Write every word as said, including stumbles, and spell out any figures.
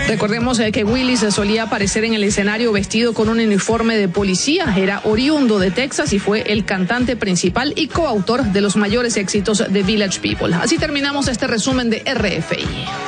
Recordemos eh, que Willis solía aparecer en el escenario vestido con un uniforme de policía. Era oriundo de Texas y fue el cantante principal y coautor de los mayores éxitos de Village People. Así terminamos este resumen de R F I.